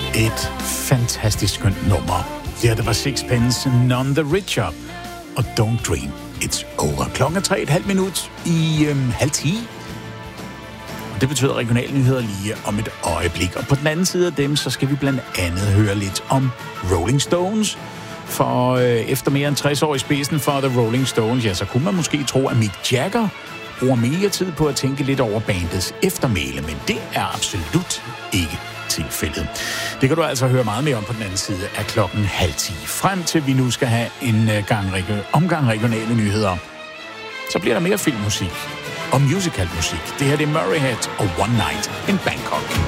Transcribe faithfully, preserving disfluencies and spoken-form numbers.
Et fantastisk skønt nummer. Det her, det var Sixpence, None the Richer og Don't Dream It's Over. Klokken er tre et halvt minut i øhm, halv ti. Og det betyder regionale nyheder lige om et øjeblik. Og på den anden side af dem, så skal vi blandt andet høre lidt om Rolling Stones. For øh, efter mere end tres år i spidsen for The Rolling Stones, ja, så kunne man måske tro, at Mick Jagger bruger mere tid på at tænke lidt over bandets eftermæle, men det er absolut ikke tilfældet. Det kan du altså høre meget mere om på den anden side af klokken halv ti. Frem til vi nu skal have en gang, omgang regionale nyheder, så bliver der mere filmmusik og musicalmusik. Det her det er Murray Head og One Night in Bangkok.